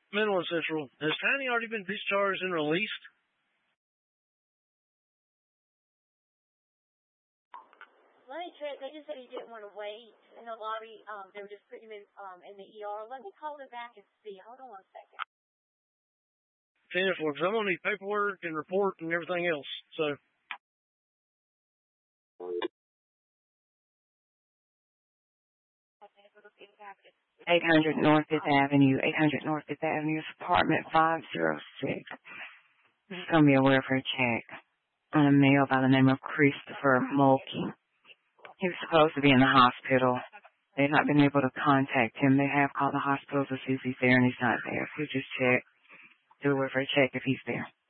Mental and Central. Has Tiny already been discharged and released? Let me check. They just said he didn't want to wait in the lobby. They were just putting him in the ER. Let me call him back and see. Hold on 1 second. 10-4, because I'm going to need paperwork and report and everything else. So. 800 North 5th Avenue. 800 North 5th Avenue, apartment 506. This is going to be a welfare check on a male by the name of Christopher Mulkey. He was supposed to be in the hospital. They've not been able to contact him. They have called the hospital to see if he's there, and he's not there. So just check, do a welfare check if he's there.